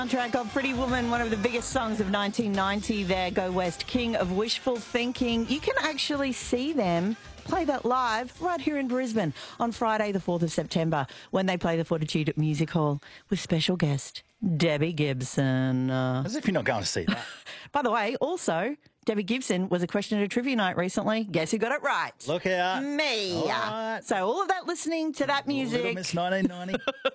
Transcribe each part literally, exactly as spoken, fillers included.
Soundtrack of Pretty Woman, one of the biggest songs of nineteen ninety there, Go West, King of Wishful Thinking. You can actually see them play that live right here in Brisbane on Friday the fourth of September when they play the Fortitude Music Hall with special guest Debbie Gibson. Uh, As if you're not going to see that. by the way, also, Debbie Gibson was a question at a trivia night recently. Guess who got it right? Look out. Me. All right. So all of that listening to that music. Little Miss nineteen ninety.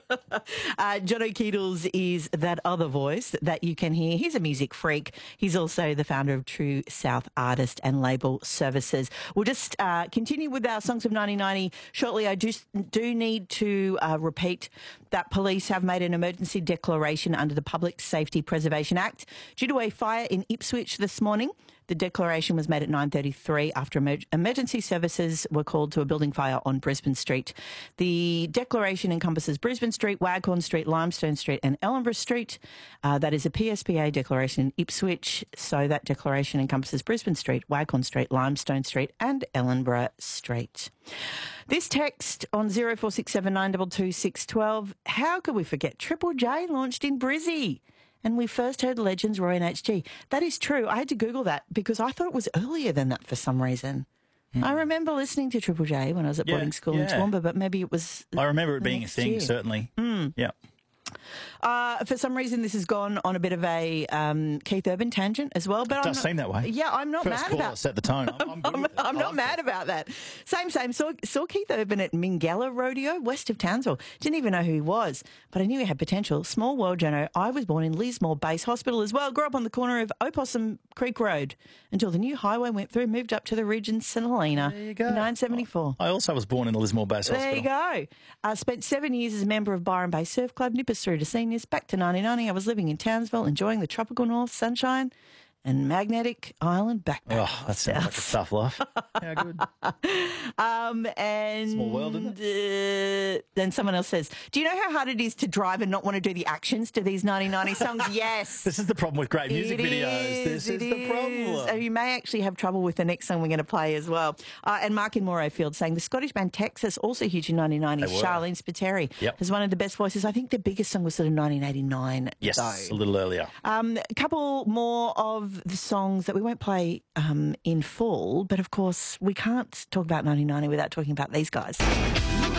uh, Jono Keedles is that other voice that you can hear. He's a music freak. He's also the founder of True South Artist and Label Services. We'll just uh, continue with our Songs of nineteen ninety shortly. I do, do need to uh, repeat that police have made an emergency declaration under the Public Safety Preservation Act due to a fire in Ipswich this morning. The declaration was made at nine thirty-three after emer- emergency services were called to a building fire on Brisbane Street. The declaration encompasses Brisbane Street, Waghorn Street, Limestone Street and Ellenborough Street. Uh, that is a P S P A declaration in Ipswich, so that declaration encompasses Brisbane Street, Waghorn Street, Limestone Street and Ellenborough Street. This text on zero four six seven nine two two six one two, how could we forget Triple J launched in Brizzy? And we first heard Legends, Roy and H G. That is true. I had to Google that because I thought it was earlier than that for some reason. Mm. I remember listening to Triple J when I was at Yeah, boarding school yeah. in Toowoomba, but maybe it was... I remember it being a next thing, year. certainly. Mm. Yeah. Uh, for some reason, this has gone on a bit of a um, Keith Urban tangent as well. But It I'm does not, seem that way. Yeah, I'm not First mad call about set the tone. I'm, I'm, good I'm, with it. I'm I not like mad it. about that. Same, same. Saw, saw Keith Urban at Mingala Rodeo, west of Townsville. Didn't even know who he was, but I knew he had potential. Small world, Jono. I was born in Lismore Base Hospital as well. Grew up on the corner of Opossum Creek Road until the new highway went through. Moved up to the ridge in St Helena There you go. in nineteen seventy-four. I also was born in the Lismore Base There Hospital. you go. I spent seven years as a member of Byron Bay Surf Club, nippers through to seniors. Back to nineteen ninety, I was living in Townsville, enjoying the tropical north sunshine and magnetic island backpack. Oh, that sounds like a tough life. How good. Um, and Small world, isn't Uh, then someone else says, "Do you know how hard it is to drive and not want to do the actions to these nineteen ninety songs?" Yes. This is the problem with great music It videos. is, This it is the problem. So you may actually have trouble with the next song we're going to play as well. Uh, and Mark in Morayfield saying the Scottish band Texas, also huge in nineteen ninety. They were. Charlene Spiteri Yep. has one of the best voices. I think the biggest song was sort of nineteen eighty-nine. Yes, though. a little earlier. Um, a couple more of the songs that we won't play um, in full, but of course we can't talk about nineteen ninety without talking about these guys.